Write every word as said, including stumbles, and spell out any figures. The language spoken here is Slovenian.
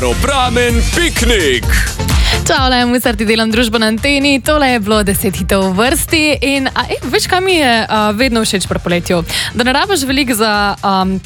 Staropramen piknik. Čau, le, musar ti delam družbo na anteni, tole je bilo deset hitov v vrsti in a, ej, veš, kaj mi je a, vedno všeč pri poletju? Da ne rabiš veliko za um,